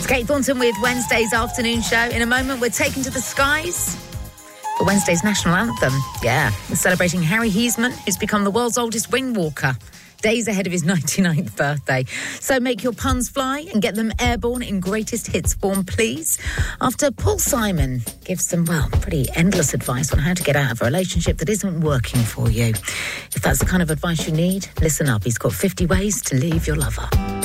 Kate Thornton with Wednesday's afternoon show. In a moment, we're taken to the skies for Wednesday's national anthem. Yeah, we're celebrating Harry Heisman, who's become the world's oldest wing walker, days ahead of his 99th birthday. So make your puns fly and get them airborne in greatest hits form, please. After Paul Simon gives some, pretty endless advice on how to get out of a relationship that isn't working for you. If that's the kind of advice you need, listen up. He's got 50 ways to leave your lover.